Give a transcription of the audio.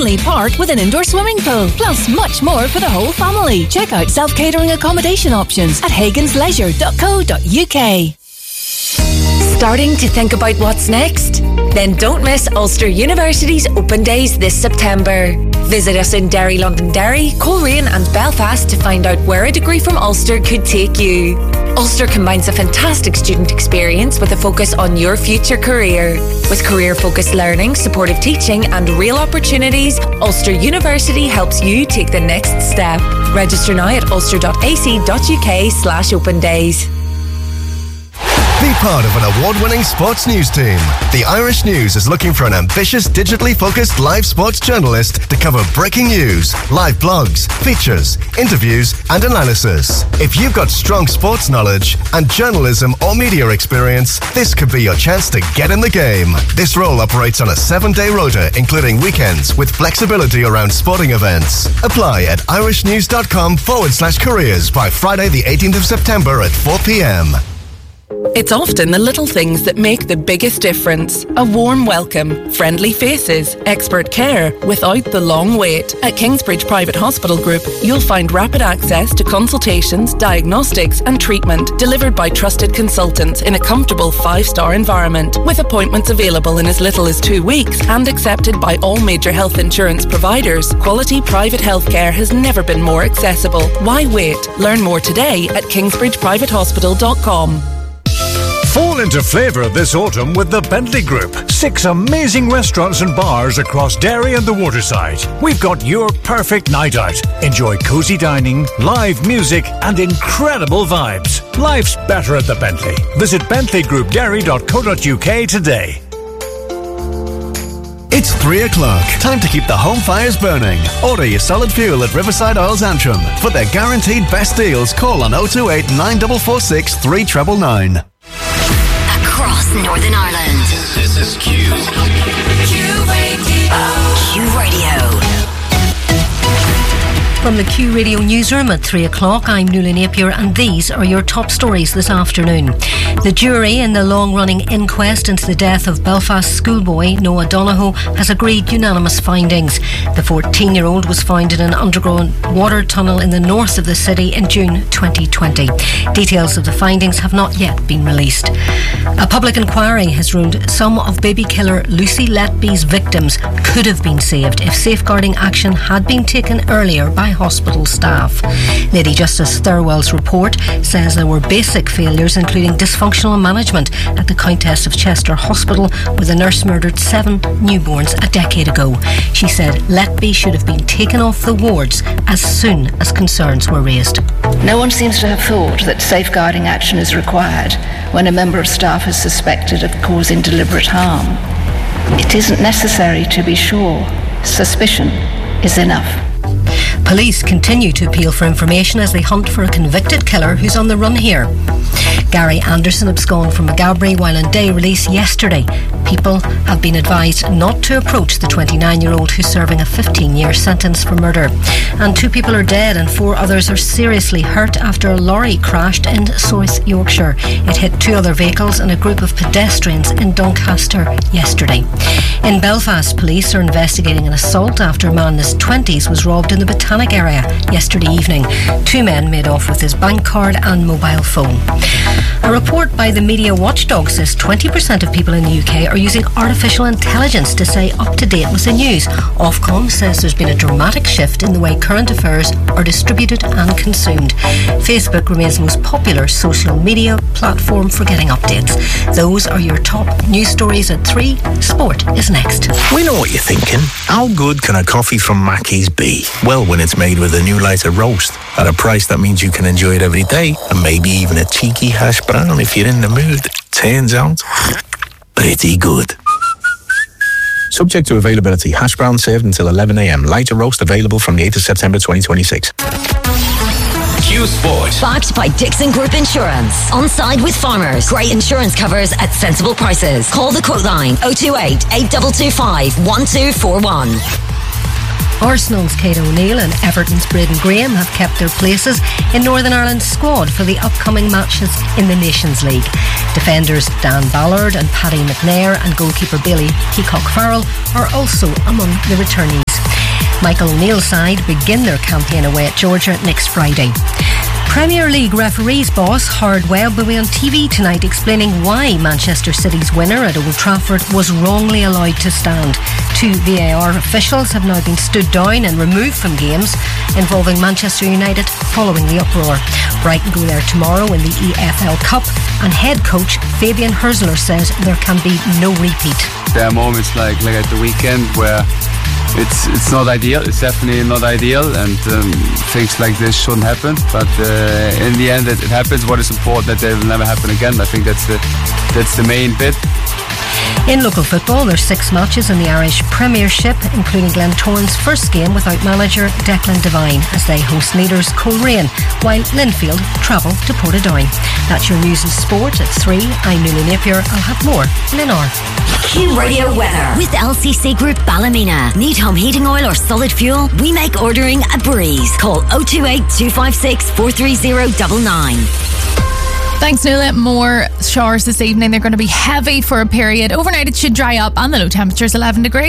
Family Park with an indoor swimming pool, plus much more for the whole family. Check out self-catering accommodation options at hagensleisure.co.uk. Starting to think about what's next? Then don't miss Ulster University's Open Days this September. Visit us in Derry, Londonderry, Coleraine and Belfast to find out where a degree from Ulster could take you. Ulster combines a fantastic student experience with a focus on your future career. With career-focused learning, supportive teaching and real opportunities, Ulster University helps you take the next step. Register now at ulster.ac.uk/open days. Be part of an award-winning sports news team. The Irish News is looking for an ambitious, digitally focused live sports journalist to cover breaking news, live blogs, features, interviews and analysis. If you've got strong sports knowledge and journalism or media experience, this could be your chance to get in the game. This role operates on a 7-day rota, including weekends, with flexibility around sporting events. Apply at irishnews.com/careers by Friday the 18th of September at 4 p.m. It's often the little things that make the biggest difference. A warm welcome, friendly faces, expert care without the long wait. At Kingsbridge Private Hospital Group, you'll find rapid access to consultations, diagnostics and treatment delivered by trusted consultants in a comfortable 5-star environment, with appointments available in as little as 2 weeks and accepted by all major health insurance providers. Quality private healthcare has never been more accessible. Why wait? Learn more today at kingsbridgeprivatehospital.com. Fall into flavour this autumn with the Bentley Group. 6 amazing restaurants and bars across Derry and the waterside. We've got your perfect night out. Enjoy cosy dining, live music and incredible vibes. Life's better at the Bentley. Visit bentleygroupderry.co.uk today. It's 3 o'clock. Time to keep the home fires burning. Order your solid fuel at Riverside Oils Antrim. For their guaranteed best deals, call on 028 9446 3999. Across Northern Ireland. This is Q. Q Radio. From the Q Radio newsroom at 3 o'clock, I'm Nuala Napier and these are your top stories this afternoon. The jury in the long-running inquest into the death of Belfast schoolboy Noah Donoghue has agreed unanimous findings. The 14-year-old was found in an underground water tunnel in the north of the city in June 2020. Details of the findings have not yet been released. A public inquiry has ruled some of baby killer Lucy Letby's victims could have been saved if safeguarding action had been taken earlier by hospital staff. Lady Justice Thirlwell's report says there were basic failures, including dysfunctional management at the Countess of Chester Hospital, where the nurse murdered 7 newborns a decade ago. She said Letby should have been taken off the wards as soon as concerns were raised. No one seems to have thought that safeguarding action is required when a member of staff is suspected of causing deliberate harm. It isn't necessary to be sure. Suspicion is enough. Police continue to appeal for information as they hunt for a convicted killer who's on the run here. Gary Anderson absconded from Maghaberry while on day release yesterday. People have been advised not to approach the 29-year-old who's serving a 15-year sentence for murder. And 2 people are dead and 4 others are seriously hurt after a lorry crashed in South Yorkshire. It hit 2 other vehicles and a group of pedestrians in Doncaster yesterday. In Belfast, police are investigating an assault after a man in his 20s was robbed in the Botanic area yesterday evening. 2 men made off with his bank card and mobile phone. A report by the media watchdog says 20% of people in the UK are using artificial intelligence to stay up to date with the news. Ofcom says there's been a dramatic shift in the way current affairs are distributed and consumed. Facebook remains the most popular social media platform for getting updates. Those are your top news stories at 3. Sport is next. We know what you're thinking. How good can a coffee from Mackey's be? Well, when it's made with a new lighter roast at a price that means you can enjoy it every day, and maybe even a cheeky hash brown if you're in the mood. Turns out, pretty good. Subject to availability. Hash brown served until 11 a.m. Lighter roast available from the 8th of September 2026. Q Sport. Backed by Dixon Group Insurance. On side with farmers. Great insurance covers at sensible prices. Call the quote line 028 8225 1241. Arsenal's Kate O'Neill and Everton's Braden Graham have kept their places in Northern Ireland's squad for the upcoming matches in the Nations League. Defenders Dan Ballard and Paddy McNair and goalkeeper Bailey Peacock Farrell are also among the returnees. Michael O'Neill's side begin their campaign away at Georgia next Friday. Premier League referees boss Howard Webb will be on TV tonight explaining why Manchester City's winner at Old Trafford was wrongly allowed to stand. 2 VAR officials have now been stood down and removed from games involving Manchester United following the uproar. Brighton go there tomorrow in the EFL Cup, and head coach Fabian Hürzeler says there can be no repeat. There are moments like at the weekend where it's not ideal. It's definitely not ideal, and things like this shouldn't happen. But in the end, it happens. What is important that they will never happen again. I think that's the main bit. In local football, there's 6 matches in the Irish Premiership, including Glentoran's first game without manager Declan Devine as they host leaders Coleraine, while Linfield travel to Portadown. That's your news and sport at 3. I'm Nuala Napier. I'll have more in an hour. Q Radio weather with LCC Group Ballymena. Need home heating oil or solid fuel? We make ordering a breeze. Call 028 256 43099. Thanks, Nuala. More showers this evening. They're going to be heavy for a period. Overnight it should dry up and the low temperature is 11 degrees.